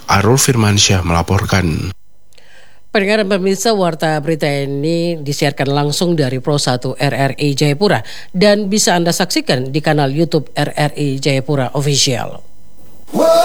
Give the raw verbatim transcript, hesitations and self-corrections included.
Arul Firmansyah melaporkan. Pendengar dan pemirsa, warta berita ini disiarkan langsung dari Pro satu R R I Jayapura dan bisa Anda saksikan di kanal YouTube R R I Jayapura Official.